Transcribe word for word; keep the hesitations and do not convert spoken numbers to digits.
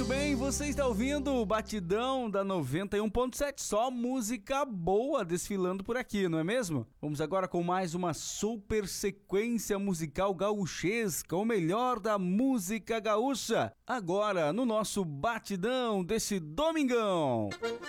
bem, você está ouvindo o Batidão da noventa e um ponto sete, só música boa desfilando por aqui, não é mesmo? Vamos agora com mais uma super sequência musical gaúchesca, o melhor da música gaúcha, agora no nosso Batidão desse domingão.